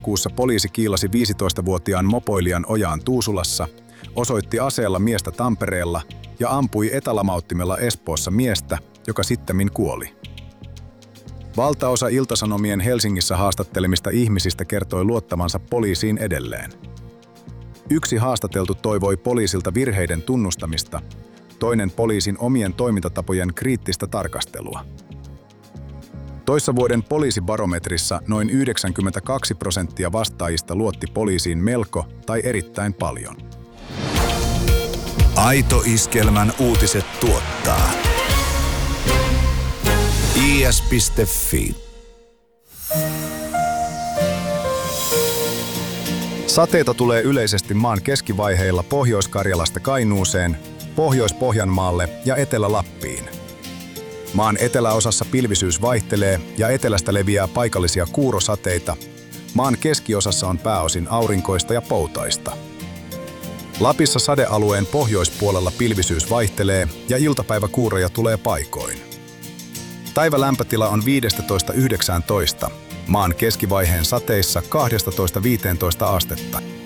Kuussa poliisi kiilasi 15-vuotiaan mopoilijan ojaan Tuusulassa, osoitti aseella miestä Tampereella ja ampui etälamauttimella Espoossa miestä, joka sittemmin kuoli. Valtaosa Ilta-Sanomien Helsingissä haastattelemista ihmisistä kertoi luottavansa poliisiin edelleen. Yksi haastateltu toivoi poliisilta virheiden tunnustamista, toinen poliisin omien toimintatapojen kriittistä tarkastelua. Toissa vuoden poliisibarometrissa noin 92% vastaajista luotti poliisiin melko tai erittäin paljon. Aito Iskelmän uutiset tuottaa is.fi. Sateita tulee yleisesti maan keskivaiheilla Pohjois-Karjalasta Kainuuseen, Pohjois-Pohjanmaalle ja Etelä-Lappiin. Maan eteläosassa pilvisyys vaihtelee ja etelästä leviää paikallisia kuurosateita. Maan keskiosassa on pääosin aurinkoista ja poutaista. Lapissa sadealueen pohjoispuolella pilvisyys vaihtelee ja iltapäiväkuuroja tulee paikoin. Päivälämpötila on 15–19, maan keskivaiheen sateissa 12–15 astetta.